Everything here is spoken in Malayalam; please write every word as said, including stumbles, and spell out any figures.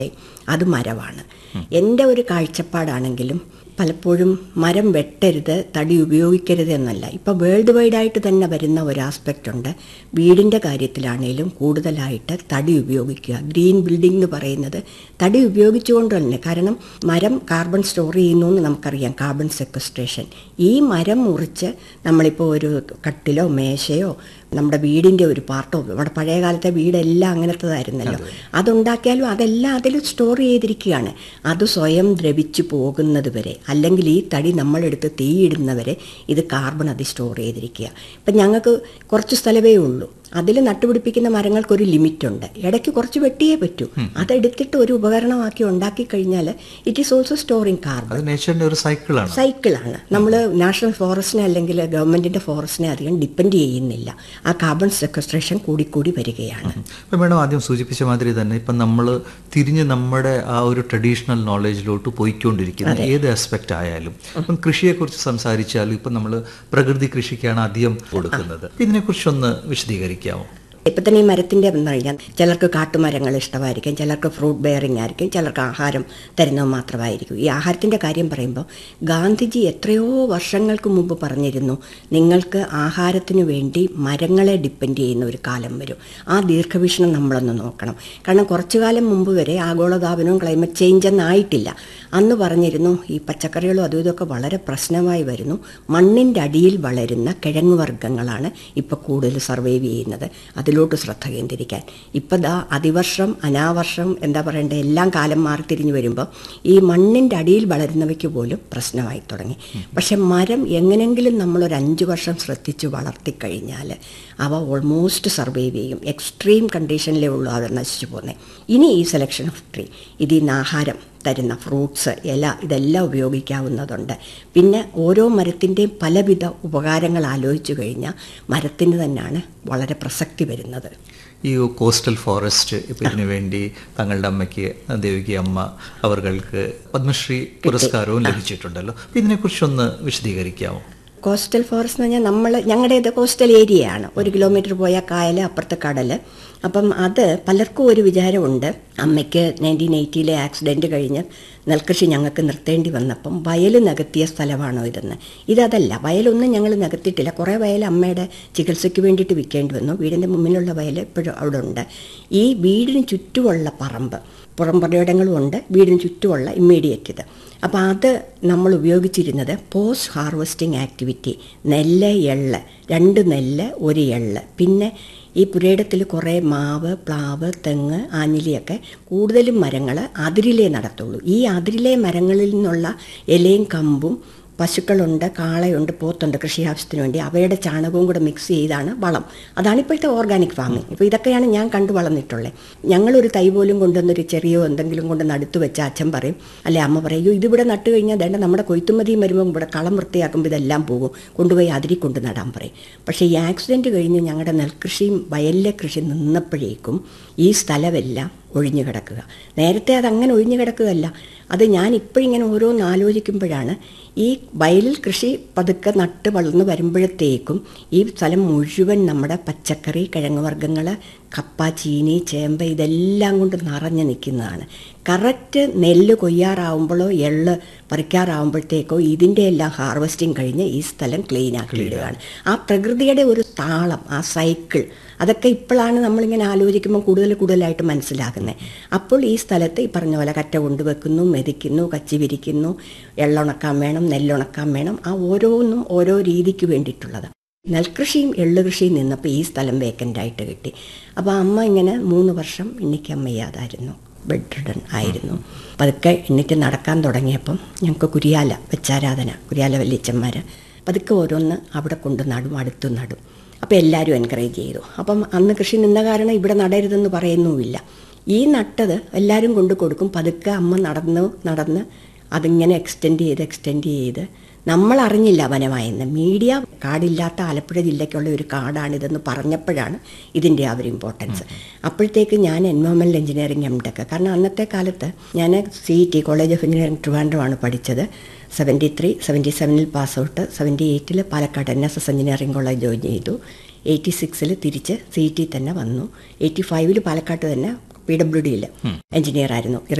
അത് മരമാണ്. എൻ്റെ ഒരു കാഴ്ചപ്പാടാണെങ്കിലും പലപ്പോഴും മരം വെട്ടരുത്, തടി ഉപയോഗിക്കരുത് എന്നല്ല. ഇപ്പോൾ വേൾഡ് വൈഡായിട്ട് തന്നെ വരുന്ന ഒരു ആസ്പെക്റ്റ് ഉണ്ട്. വീടിൻ്റെ കാര്യത്തിലാണേലും കൂടുതലായിട്ട് തടി ഉപയോഗിക്കുക. ഗ്രീൻ ബിൽഡിംഗ് എന്ന് പറയുന്നത് തടി ഉപയോഗിച്ചുകൊണ്ട് തന്നെ. കാരണം മരം കാർബൺ സ്റ്റോർ ചെയ്യുന്നു എന്ന് നമുക്കറിയാം, കാർബൺ സെക്വസ്ട്രേഷൻ. ഈ മരം മുറിച്ച് നമ്മളിപ്പോൾ ഒരു കട്ടിലോ മേശയോ നമ്മുടെ വീടിൻ്റെ ഒരു പാർട്ടോ, നമ്മുടെ പഴയ കാലത്തെ വീടെല്ലാം അങ്ങനത്തതായിരുന്നല്ലോ, അതുണ്ടാക്കിയാലും അതെല്ലാം അതിൽ സ്റ്റോർ ചെയ്തിരിക്കുകയാണ്. അത് സ്വയം ദ്രവിച്ചു പോകുന്നത് വരെ, അല്ലെങ്കിൽ ഈ തടി നമ്മളെടുത്ത് തീയിടുന്നവരെ ഇത് കാർബൺ അത് സ്റ്റോർ ചെയ്തിരിക്കുക. ഇപ്പം ഞങ്ങൾക്ക് കുറച്ച് സ്ഥലമേ ഉള്ളൂ. അതിൽ നട്ടുപിടിപ്പിക്കുന്ന മരങ്ങൾക്കൊരു ലിമിറ്റുണ്ട്. ഇടയ്ക്ക് കുറച്ച് വെട്ടിയേ പറ്റൂ. അതെടുത്തിട്ട് ഒരു ഉപകരണമാക്കി ഉണ്ടാക്കി കഴിഞ്ഞാൽ it is also storing carbon. ഒരു സൈക്കിളാണ് സൈക്കിളാണ് നമ്മൾ നാഷണൽ ഫോറസ്റ്റിനെ അല്ലെങ്കിൽ ഗവൺമെൻറ്റിൻ്റെ ഫോറസ്റ്റിനെ അധികം ഡിപ്പെൻഡ് ചെയ്യുന്നില്ല. ആ കാർബൺ സെക്വസ്ട്രേഷൻ കൂടിക്കൂടി വരികയാണ്. ഇപ്പം മേഡം ആദ്യം സൂചിപ്പിച്ച മാതിരി തന്നെ ഇപ്പം നമ്മൾ തിരിഞ്ഞ് നമ്മുടെ ആ ഒരു ട്രഡീഷണൽ നോളേജിലോട്ട് പോയിക്കൊണ്ടിരിക്കുന്ന ഏത് ആസ്പെക്റ്റ് ആയാലും, ഇപ്പം കൃഷിയെക്കുറിച്ച് സംസാരിച്ചാലും ഇപ്പം നമ്മൾ പ്രകൃതി കൃഷിക്കാണ് അധികം കൊടുക്കുന്നത്. ഇതിനെക്കുറിച്ചൊന്ന് വിശദീകരിക്കും. ഇപ്പം തന്നെ ഈ മരത്തിൻ്റെ എന്ന് പറഞ്ഞാൽ ചിലർക്ക് കാട്ടുമരങ്ങൾ ഇഷ്ടമായിരിക്കും, ചിലർക്ക് ഫ്രൂട്ട് ബെയറിംഗ് ആയിരിക്കും, ചിലർക്ക് ആഹാരം തരുന്നത് മാത്രമായിരിക്കും. ഈ ആഹാരത്തിൻ്റെ കാര്യം പറയുമ്പോൾ ഗാന്ധിജി എത്രയോ വർഷങ്ങൾക്ക് മുമ്പ് പറഞ്ഞിരുന്നു, നിങ്ങൾക്ക് ആഹാരത്തിന് വേണ്ടി മരങ്ങളെ ഡിപ്പെൻഡ് ചെയ്യുന്ന ഒരു കാലം വരും. ആ ദീർഘവീക്ഷണം നമ്മളൊന്ന് നോക്കണം. കാരണം കുറച്ചു കാലം മുമ്പ് വരെ ആഗോളതാപനവും ക്ലൈമറ്റ് ചേഞ്ച് എന്നായിട്ടില്ല. അന്ന് പറഞ്ഞിരുന്നു ഈ പച്ചക്കറികളും അതും ഇതൊക്കെ വളരെ പ്രശ്നമായി വരുന്നു. മണ്ണിൻ്റെ അടിയിൽ വളരുന്ന കിഴങ്ങ് വർഗ്ഗങ്ങളാണ് ഇപ്പോൾ കൂടുതൽ സർവൈവ് ചെയ്യുന്നത്. അതിലോട്ട് ശ്രദ്ധ കേന്ദ്രീകരിക്കാൻ. ഇപ്പം ദാ അതിവർഷം അനാവർഷം എന്താ പറയണ്ടേ, എല്ലാം കാലം മാറി തിരിഞ്ഞു വരുമ്പോൾ ഈ മണ്ണിൻ്റെ അടിയിൽ വളരുന്നവയ്ക്ക് പോലും പ്രശ്നമായി തുടങ്ങി. പക്ഷെ മരം എങ്ങനെങ്കിലും നമ്മളൊരു അഞ്ച് വർഷം ശ്രദ്ധിച്ച് വളർത്തിക്കഴിഞ്ഞാൽ അവ ഓൾമോസ്റ്റ് സർവൈവ് ചെയ്യും. എക്സ്ട്രീം കണ്ടീഷനിലേ ഉള്ളൂ അത് നശിച്ചു പോകുന്നത്. ഇനി ഈ സെലക്ഷൻ ഓഫ് ട്രീ, ഇതിൽ നിന്ന് ആഹാരം തരുന്ന ഫ്രൂട്ട്സ്, ഇല, ഇതെല്ലാം ഉപയോഗിക്കാവുന്നതുണ്ട്. പിന്നെ ഓരോ മരത്തിൻ്റെയും പലവിധ ഉപകാരങ്ങൾ ആലോചിച്ചു കഴിഞ്ഞാൽ മരത്തിന് തന്നെയാണ് വളരെ പ്രസക്തി വരുന്നത്. ഈ കോസ്റ്റൽ ഫോറസ്റ്റ് ഇപ്പം ഇതിനു വേണ്ടി തങ്ങളുടെ അമ്മയ്ക്ക് ദേവികി അമ്മ അവർക്ക് പത്മശ്രീ പുരസ്കാരവും ലഭിച്ചിട്ടുണ്ടല്ലോ. ഇതിനെക്കുറിച്ചൊന്ന് വിശദീകരിക്കാമോ? കോസ്റ്റൽ ഫോറസ്റ്റ് എന്ന് പറഞ്ഞാൽ നമ്മൾ ഞങ്ങളുടേത് കോസ്റ്റൽ ഏരിയയാണ്. ഒരു കിലോമീറ്റർ പോയാൽ കായൽ, അപ്പുറത്തെ കടൽ. അപ്പം അത് പലർക്കും ഒരു വിചാരമുണ്ട്, അമ്മയ്ക്ക് നയൻറ്റീൻ എയ്റ്റിയിലെ ആക്സിഡൻറ്റ് കഴിഞ്ഞ് നെൽകൃഷി ഞങ്ങൾക്ക് നിർത്തേണ്ടി വന്നപ്പം വയൽ നികത്തിയ സ്ഥലമാണോ ഇതെന്ന്. ഇതല്ല, വയലൊന്നും ഞങ്ങൾ നികത്തിയിട്ടില്ല. കുറേ വയൽ അമ്മയുടെ ചികിത്സയ്ക്ക് വേണ്ടിയിട്ട് വിൽക്കേണ്ടി വന്നു. വീടിൻ്റെ മുന്നിലുള്ള വയൽ ഇപ്പോഴും അവിടെ ഉണ്ട്. ഈ വീടിന് ചുറ്റുമുള്ള പറമ്പ്, പുറംപറയിടങ്ങളും ഉണ്ട്, വീടിന് ചുറ്റുമുള്ള ഇമ്മീഡിയറ്റ് ഇത്. അപ്പോൾ അത് നമ്മൾ ഉപയോഗിച്ചിരുന്നത് പോസ്റ്റ് ഹാർവെസ്റ്റിംഗ് ആക്ടിവിറ്റി. നെല്ല്, എള്ള്, രണ്ട് നെല്ല്, ഒരു എള്ള്. പിന്നെ ഈ പുരയിടത്തിൽ കുറേ മാവ്, പ്ലാവ്, തെങ്ങ്, ആഞ്ഞിലിയൊക്കെ കൂടുതലും മരങ്ങൾ അതിരിലേ നടത്തുള്ളൂ. ഈ അതിരിലെ മരങ്ങളിൽ നിന്നുള്ള ഇലയും കമ്പും, പശുക്കളുണ്ട്, കാളയുണ്ട്, പോത്തുണ്ട് കൃഷി ആവശ്യത്തിന് വേണ്ടി, അവയുടെ ചാണകവും കൂടെ മിക്സ് ചെയ്താണ് വളം. അതാണ് ഇപ്പോഴത്തെ ഓർഗാനിക് ഫാമിംഗ്. ഇപ്പോൾ ഇതൊക്കെയാണ് ഞാൻ കണ്ടു വളർന്നിട്ടുള്ളത്. ഞങ്ങളൊരു തൈ പോലും കൊണ്ടുവന്നൊരു ചെറിയോ എന്തെങ്കിലും കൊണ്ട് നടുത്ത് വെച്ച അച്ഛൻ പറയും, അല്ലെ അമ്മ പറയും, അയ്യോ ഇതിവിടെ നട്ട് കഴിഞ്ഞാൽ വേണ്ട നമ്മുടെ കൊയ്ത്തുമതിയും വരുമ്പോൾ ഇവിടെ കളം വൃത്തിയാക്കുമ്പോൾ ഇതെല്ലാം പോകും, കൊണ്ടുപോയി അതിരി കൊണ്ട് നടാൻ പറയും. പക്ഷേ ഈ ആക്സിഡൻറ്റ് കഴിഞ്ഞ് ഞങ്ങളുടെ നെൽകൃഷിയും വയലിലെ കൃഷി നിന്നപ്പോഴേക്കും ഈ സ്ഥലമെല്ലാം ഒഴിഞ്ഞു കിടക്കുക. നേരത്തെ അതങ്ങനെ ഒഴിഞ്ഞു കിടക്കുകയല്ല. അത് ഞാൻ ഇപ്പോഴിങ്ങനെ ഓരോന്ന് ആലോചിക്കുമ്പോഴാണ് ഈ വയലിൽ കൃഷി പതുക്കെ നട്ട് വളർന്ന് വരുമ്പോഴത്തേക്കും ഈ സ്ഥലം മുഴുവൻ നമ്മുടെ പച്ചക്കറി, കിഴങ്ങ് വർഗ്ഗങ്ങൾ, കപ്പ, ചീനി, ചേമ്പ് ഇതെല്ലാം കൊണ്ട് നിറഞ്ഞു നിൽക്കുന്നതാണ്. കറക്റ്റ് നെല്ല് കൊയ്യാറാവുമ്പോഴോ എള്ള് പറിക്കാറാവുമ്പോഴത്തേക്കോ ഇതിൻ്റെ എല്ലാം ഹാർവെസ്റ്റിംഗ് കഴിഞ്ഞ് ഈ സ്ഥലം ക്ലീൻ ആക്കിയിടുകയാണ്. ആ പ്രകൃതിയുടെ ഒരു താളം, ആ സൈക്കിൾ, അതൊക്കെ ഇപ്പോഴാണ് നമ്മളിങ്ങനെ ആലോചിക്കുമ്പോൾ കൂടുതൽ കൂടുതലായിട്ട് മനസ്സിലാക്കുന്നത്. അപ്പോൾ ഈ സ്ഥലത്ത് ഈ പറഞ്ഞ പോലെ കറ്റ കൊണ്ടുവെക്കുന്നു, മെതിക്കുന്നു, കച്ചി വിരിക്കുന്നു, എള്ളുണക്കാൻ വേണം, നെല്ലുണക്കാൻ വേണം. ആ ഓരോന്നും ഓരോ രീതിക്ക് വേണ്ടിയിട്ടുള്ളത്. നെൽകൃഷിയും എള്ളുകൃഷിയും നിന്നപ്പോൾ ഈ സ്ഥലം വേക്കൻ്റായിട്ട് കിട്ടി. അപ്പോൾ അമ്മ ഇങ്ങനെ മൂന്ന് വർഷം എണ്ണിക്കാൻ വയ്യാതായിരുന്നു, ബെഡ് റിഡൺ ആയിരുന്നു. പതുക്കെ എണ്ണിട്ട് നടക്കാൻ തുടങ്ങിയപ്പം ഞങ്ങൾക്ക് കുരിയാല വെച്ചാരാധന, കുരിയാല വല്യച്ചന്മാർ പതുക്കെ ഓരോന്ന് അവിടെ കൊണ്ട് നടും, അടുത്ത് നടും. അപ്പോൾ എല്ലാവരും എൻകറേജ് ചെയ്തു. അപ്പം അന്ന് കൃഷി നിന്ന കാരണം ഇവിടെ നടരുതെന്ന് പറയുന്നുമില്ല. ഈ നട്ടത് എല്ലാവരും കൊണ്ട് കൊടുക്കും. പതുക്കെ അമ്മ നടന്ന് നടന്ന് അതിങ്ങനെ എക്സ്റ്റെൻഡ് ചെയ്ത് എക്സ്റ്റെൻഡ് ചെയ്ത് നമ്മൾ അറിഞ്ഞില്ല വനമായെന്ന്. മീഡിയ കാടില്ലാത്ത ആലപ്പുഴ ജില്ലയ്ക്കുള്ള ഒരു കാടാണിതെന്ന് പറഞ്ഞപ്പോഴാണ് ഇതിൻ്റെ ആ ഒരു ഇമ്പോർട്ടൻസ്. അപ്പോഴത്തേക്ക് ഞാൻ എൻവയോൺമെൻറ്റൽ എഞ്ചിനീയറിംഗ് എം ടെക്, കാരണം അന്നത്തെ കാലത്ത് ഞാൻ C E T college of engineering ട്രിവാൻഡ്രമാണ് പഠിച്ചത്. സെവൻറ്റി ത്രീ സെവൻറ്റി സെവനിൽ pass out. Seventy എയ്റ്റിൽ Palakkad N S S engineering college join ചെയ്തു. എയ്റ്റി സിക്സിൽ തിരിച്ച് സി ഇ ടി തന്നെ വന്നു. എയ്റ്റി ഫൈവിൽ പാലക്കാട്ട് തന്നെ പി ഡബ്ല്യു ഡിയിൽ എഞ്ചിനീയർ ആയിരുന്നു.